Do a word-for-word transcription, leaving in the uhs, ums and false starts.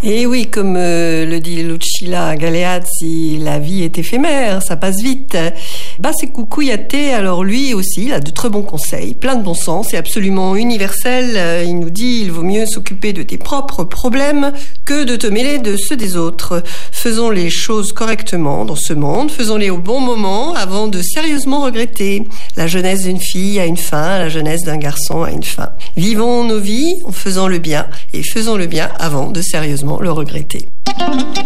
Et oui, comme euh, le dit Lucilla Galeazzi, la vie est éphémère, ça passe vite. Basekou Kouyaté, alors lui aussi, il a de très bons conseils, plein de bon sens et absolument universel. Il nous dit, il vaut mieux s'occuper de tes propres problèmes que de te mêler de ceux des autres. Faisons les choses correctement dans ce monde, faisons-les au bon moment avant de sérieusement regretter. La jeunesse d'une fille a une fin, la jeunesse d'un garçon a une fin. Vivons nos vies en faisant le bien et faisons le bien avant de sérieusement le regretter.